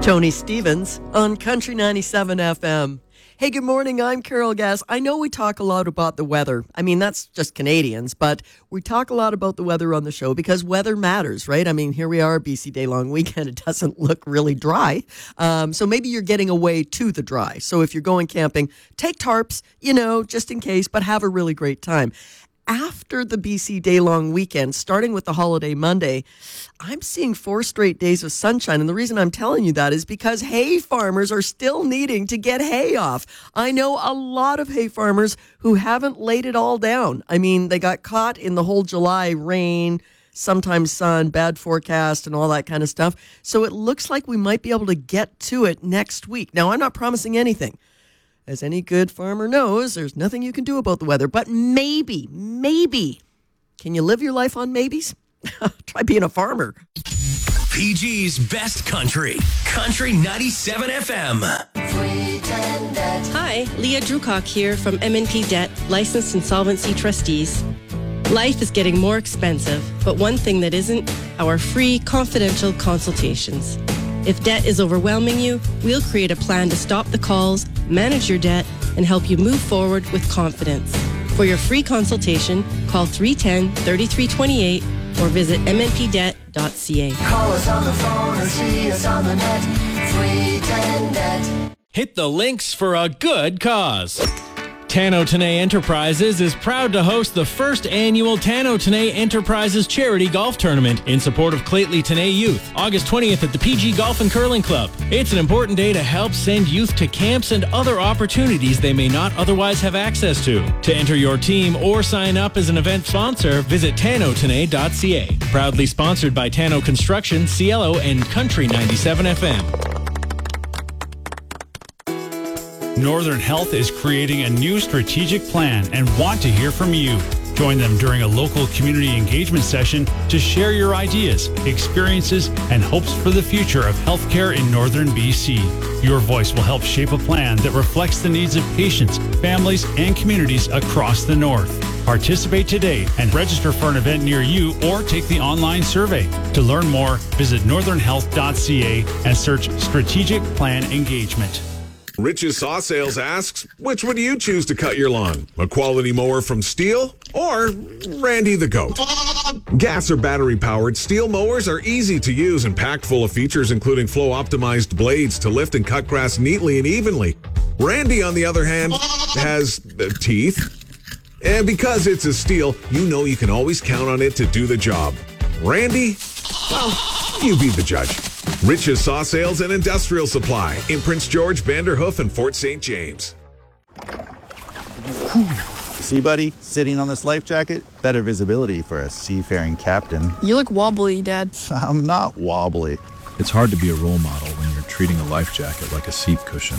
Tony Stevens on Country 97 FM. Hey, good morning. I'm Carol Gass. I know we talk a lot about the weather. I mean, that's just Canadians, but we talk a lot about the weather on the show because weather matters, right? I mean, here we are, BC Day Long Weekend. It doesn't look really dry. So maybe you're getting away to the dry. So if you're going camping, take tarps, just in case, but have a really great time. After the BC Day Long Weekend, starting with the holiday Monday, I'm seeing 4 straight days of sunshine. And the reason I'm telling you that is because hay farmers are still needing to get hay off. I know a lot of hay farmers who haven't laid it all down. I mean, they got caught in the whole July rain, sometimes sun, bad forecast, and all that kind of stuff. So it looks like we might be able to get to it next week. Now, I'm not promising anything. As any good farmer knows, there's nothing you can do about the weather. But maybe, can you live your life on maybes? Try being a farmer. PG's Best Country. Country 97 FM. Hi, Leah Drukok here from M&P Debt, licensed insolvency trustees. Life is getting more expensive, but one thing that isn't, our free confidential consultations. If debt is overwhelming you, we'll create a plan to stop the calls, manage your debt, and help you move forward with confidence. For your free consultation, call 310-3328 or visit mnpdebt.ca. Call us on the phone or see us on the net. 310-DEBT. Hit the links for a good cause. Tano Tenay Enterprises is proud to host the first annual Tano Tenay Enterprises Charity Golf Tournament in support of Clately Tenay Youth, August 20th at the PG Golf and Curling Club. It's an important day to help send youth to camps and other opportunities they may not otherwise have access to. To enter your team or sign up as an event sponsor, visit tanotenay.ca. Proudly sponsored by Tano Construction, Cielo, and Country 97 FM. Northern Health is creating a new strategic plan and want to hear from you. Join them during a local community engagement session to share your ideas, experiences, and hopes for the future of healthcare in Northern BC. Your voice will help shape a plan that reflects the needs of patients, families, and communities across the North. Participate today and register for an event near you or take the online survey. To learn more, visit northernhealth.ca and search Strategic Plan Engagement. Rich's Saw Sales asks, which would you choose to cut your lawn? A quality mower from Steel or Randy the Goat? Gas or battery powered Steel mowers are easy to use and packed full of features including flow optimized blades to lift and cut grass neatly and evenly. Randy, on the other hand, has teeth. And because it's a Steel, you know you can always count on it to do the job. Randy, well, you be the judge. Rich's Saw Sales and Industrial Supply in Prince George, Vanderhoof, and Fort St. James. See, buddy, sitting on this life jacket, better visibility for a seafaring captain. You look wobbly, Dad. I'm not wobbly. It's hard to be a role model when you're treating a life jacket like a seat cushion.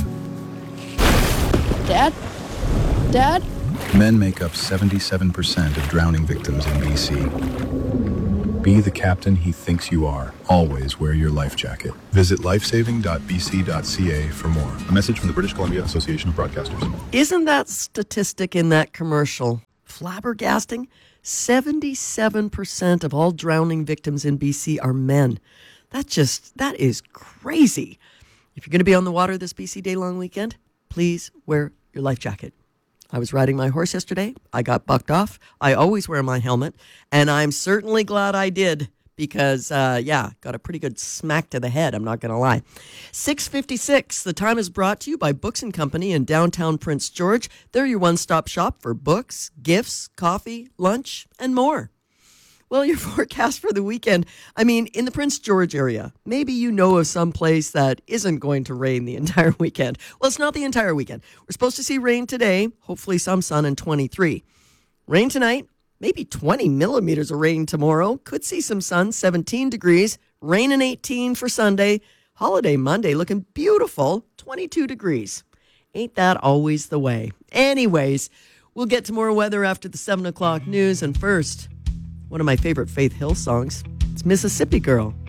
Dad? Dad? Men make up 77% of drowning victims in BC. Be the captain he thinks you are. Always wear your life jacket. Visit lifesaving.bc.ca for more. A message from the British Columbia Association of Broadcasters. Isn't that statistic in that commercial flabbergasting? 77% of all drowning victims in BC are men. That is crazy. If you're going to be on the water this BC Day Long Weekend, please wear your life jacket. I was riding my horse yesterday. I got bucked off. I always wear my helmet, and I'm certainly glad I did because, got a pretty good smack to the head, I'm not going to lie. 6:56, the time is brought to you by Books & Company in downtown Prince George. They're your one-stop shop for books, gifts, coffee, lunch, and more. Well, your forecast for the weekend, in the Prince George area, maybe you know of some place that isn't going to rain the entire weekend. Well, it's not the entire weekend. We're supposed to see rain today, hopefully some sun, and 23. Rain tonight, maybe 20 millimeters of rain tomorrow. Could see some sun, 17 degrees. Rain and 18 for Sunday. Holiday Monday looking beautiful, 22 degrees. Ain't that always the way? Anyways, we'll get to more weather after the 7 o'clock news. And first, one of my favorite Faith Hill songs. It's Mississippi Girl.